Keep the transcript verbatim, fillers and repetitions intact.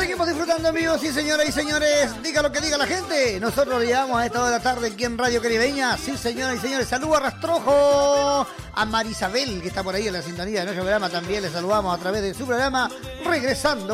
Seguimos disfrutando, amigos y señoras y señores. Diga lo que diga la gente. Nosotros le llevamos a esta hora de la tarde aquí en Radio Caribeña. Sí, señoras y señores. Saludos a Rastrojo. A Marisabel, que está por ahí en la sintonía de nuestro programa. También le saludamos a través de su programa Regresando